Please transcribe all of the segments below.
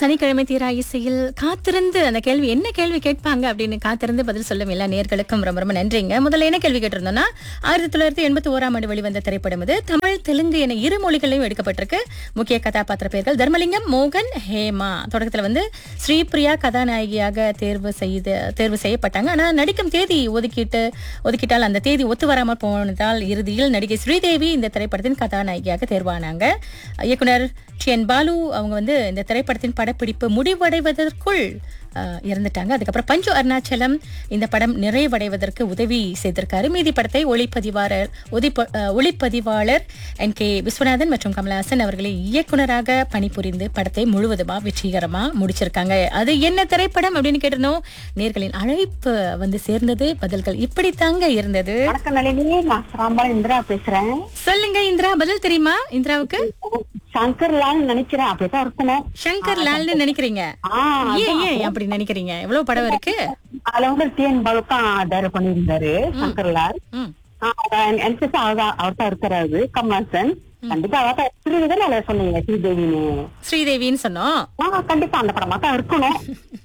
சனிக்கிழமை தீரா இசையில் காத்திருந்து அந்த கேள்வி என்ன கேள்வி கேட்பாங்க அப்படின்னு காத்திருந்து பதில் சொல்லும் எல்லா நேயர்களுக்கும் ரொம்ப ரொம்ப நன்றிங்க. முதல்ல என்ன கேள்வி கேட்டிருந்தோம்னா 1981ஆம் ஆண்டு வெளிவந்த திரைப்படம் இது. தமிழ் தெலுங்கு என இரு மொழிகளிலும் எடுக்கப்பட்டிருக்கு. முக்கிய கதாபாத்திர பெயர்கள் தர்மலிங்கம், மோகன், ஹேமா. தொடக்கத்துல ஸ்ரீபிரியா கதாநாயகியாக தேர்வு செய்யப்பட்டாங்க. ஆனா நடிக்கும் தேதி ஒதுக்கிட்டால் அந்த தேதி ஒத்து வராமல் போனதால் இறுதியில் நடிகை ஸ்ரீதேவி இந்த திரைப்படத்தின் கதாநாயகியாக தேர்வானாங்க. இயக்குனர் டிஎன் பாலு அவங்க இந்த திரைப்படத்தின் படப்பிடிப்பு முடிவடைவதற்குள் இறந்துட்டாங்க. அதுக்கப்புறம் பஞ்சு அருணாச்சலம் இந்த படம் நிறைவடைவதற்கு உதவி செய்திருக்காரு. மீதி படத்தை ஒளிப்பதிவாளர் என் கே விஸ்வநாதன் மற்றும் கமலஹாசன் அவர்களை இயக்குனராக பணிபுரிந்து படத்தை முழுவதுமா வெற்றிகரமா முடிச்சிருக்காங்க. அது என்ன திரைப்படம் அப்படின்னு கேட்டணும். நேர்களின் அழைப்பு சேர்ந்தது. பதில்கள் இப்படித்தாங்க இருந்தது. இந்திரா பேசுறேன். சொல்லுங்க இந்திரா, பதில் தெரியுமா இந்திராவுக்கு? சங்கர் லால் நினைக்கிறேன். அப்படிதான் இருக்கணும். சங்கர் லால்னு நினைக்கிறீங்க? ஏன் அப்படி நினைக்கிறீங்க? எவ்வளவு படம் இருக்கு அதுல டிஎன் பாலுக்கா டைரக்ட் பண்ணியிருந்தாரு சங்கர் லால். அவர்தான் இருக்கிறாரு. கமல்ஹாசன் கண்டிப்பா அவர்தான் ஸ்ரீதேவி சொன்னீங்க. ஸ்ரீதேவின்னு சொன்னோம். கண்டிப்பா அந்த படமா தான் இருக்கணும்.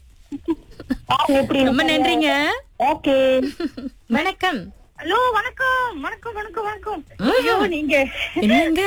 ரொம்ப நன்றிங்க. ஓகே, வணக்கம். ஹலோ, வணக்கம் வணக்கம் வணக்கம் வணக்கம். ஐயோ, நீங்க என்னங்க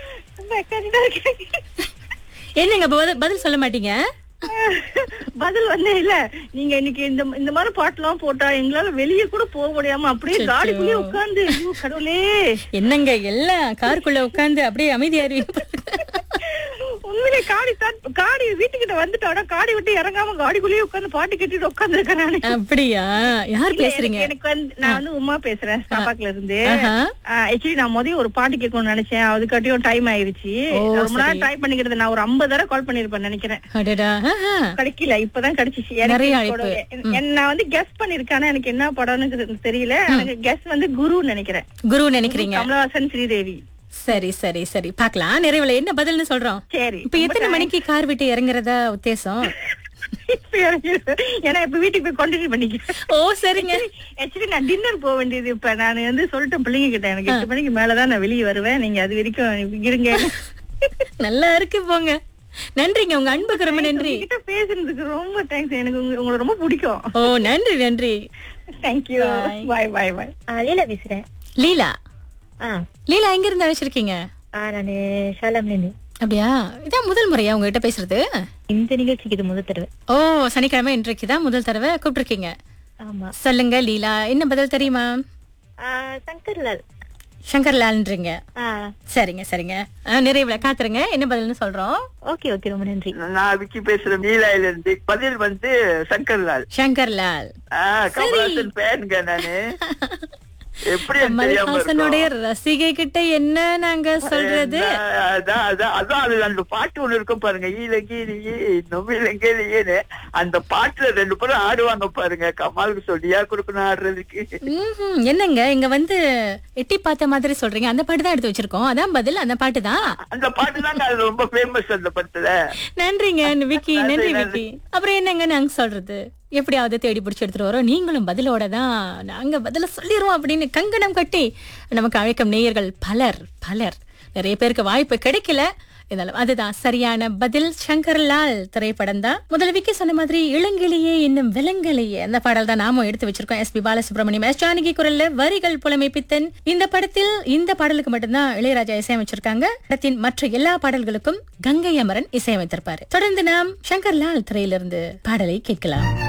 என்னங்க பதில் சொல்ல மாட்டீங்க? பதில் இல்ல. நீங்க இன்னைக்கு இந்த மாதிரி பாட்டு எல்லாம் போட்டா எங்களால வெளியே கூட போக முடியாம அப்படியே காடிக்குள்ளே உட்கார்ந்து, கடவுளே என்னங்க எல்லாம் காருக்குள்ள உட்கார்ந்து அப்படியே அமைதியாரு. உண்மையிலே காடி வீட்டுக்கிட்ட வந்துட்டோட காடி விட்டு இறங்காம காடிக்குள்ளேயே உட்கார்ந்து பாட்டு கேட்டுட்டு உட்கார்ந்து இருக்கேன். அப்படியா? யார் பேசுறீங்க? எனக்கு நான் உமா பேசுறேன், ஸ்டாபாக்ல இருந்து. ஆக்சுவலி நான் ஒரு பாட்டு கேட்கணும்னு நினைச்சேன். அதுக்காட்டியும் டைம் ஆயிருச்சு. ரொம்ப நாள் ட்ரை பண்ணிக்கிறது. நான் ஒரு 50 தடவை கால் பண்ணிருப்பேன் நினைக்கிறேன். கிடைக்கல, இப்பதான் கிடைச்சிச்சு. நான் கெஸ் பண்ணிருக்கேன். எனக்கு என்ன படம்னு தெரியல. எனக்கு கெஸ் குரு நினைக்கிறேன். குரு நினைக்கிறீங்க? கமலஹாசன், ஸ்ரீதேவி. சரி சரி சரி, பாக்கலாம். நிறைவுல என்ன பதில்னு சொல்றோம். சரி, இப்ப எத்தனை மணிக்கு கார் விட்டு இறங்குறதா உத்தேசம்? ஏன்னா இப்ப வீட்டுக்கு போய் கண்டினியூ பண்ணிக்கிறேன். ஓ சரிங்க. ஆக்சுவலி நான் டின்னர் போக வேண்டியது. இப்ப நான் சொல்லிட்டேன் பிள்ளைங்க கிட்ட, எனக்கு 8 மணிக்கு மேலதான் நான் வெளியே வருவேன். நீங்க அது வரைக்கும் இருங்க. நல்லா இருக்கு, போங்க. நன்றிங்க, உங்க அன்புக்கு ரொம்ப நன்றி. கிட்ட பேசுனதுக்கு ரொம்ப தேங்க்ஸ். எனக்கு உங்களை ரொம்ப பிடிக்கும். ஓ நன்றி நன்றி. தேங்க்யூ. பாய் பாய் பாய். லீலா பேசுறேன். லீலா? லீலா எங்க இருந்து அழைச்சிருக்கீங்க? நானு ஷாலாம்ல இருந்து. அப்படியா? இதான் முதல் முறையா உங்ககிட்ட பேசுறது? இந்த நிகழ்ச்சிக்கு இது முதல் தடவை. ஓ, சனிக்கிழமை இன்றைக்குதான் முதல் தடவை கூப்பிட்டுருக்கீங்க. ஆமா. சொல்லுங்க லீலா, என்ன பதில் தெரியுமா? சங்கர்லால். சங்கர்லால்ன்றீங்க? சரிங்க சரிங்க, நிறைவுல காத்துருங்க, என்ன பதில்னு சொல்றோம். ஓகே ஓகே, ரொம்ப நன்றி. நான் விக்கி பேசுறேன், நீலாயில இருந்து. பதில் சங்கர்லால். சங்கர்லால். கமலஹாசன் ஃபேன்ங்க நானு. எப்படி கமல்ஹாசனுடைய ரசிகை கிட்ட என்ன நாங்க சொல்றது? அந்த பாட்டு ஒண்ணு இருக்கும் பாருங்க, ஈழங்கிலேயே அந்த பாட்டுல 2 பேரும் ஆடுவாங்க பாருங்க. கமாலுக்கு சொல்லியா கொடுக்கணும் ஆடுறதுக்கு. என்னங்க இங்க எட்டி பார்த்த மாதிரி சொல்றீங்க? அந்த பாட்டு தான் எடுத்து வச்சிருக்கோம். அதான் பதில், அந்த பாட்டு தான். அந்த பாட்டு தாங்க அது ரொம்ப ஃபேமஸ் அந்த படத்துல. நன்றிங்க விக்கி, நன்றி விக்கி. அப்புறம் என்னங்க நாங்க சொல்றது? எப்படியாவது தேடி பிடிச்சி எடுத்துட்டு வரோம். நீங்களும் பதிலோட தான் நாங்க பதில சொல்லிடுவோம் அப்படின்னு கங்கணம் கட்டி நமக்கு அழைக்கும் நேயர்கள் பலர். நிறைய பேருக்கு வாய்ப்பு கிடைக்கல. இருந்தாலும் அதுதான் சரியான பதில். சங்கர்லால் திரைப்படம் தான். முதல்ல விக்கி சொன்ன மாதிரி இளங்கிலேயே இன்னும் விலங்கலையே அந்த பாடல் தான் நாமும் எடுத்து வச்சிருக்கோம். S B Balasubramaniam, S Janaki குரல்ல, வரிகள் புலமை பித்தன். இந்த படத்தில் இந்த பாடலுக்கு மட்டும்தான் இளையராஜா இசையமைச்சிருக்காங்க. படத்தின் மற்ற எல்லா பாடல்களுக்கும் கங்கை அமரன் இசையமைத்திருப்பாரு. தொடர்ந்து நாம் சங்கர்லால் திரையிலிருந்து பாடலை கேட்கலாம்.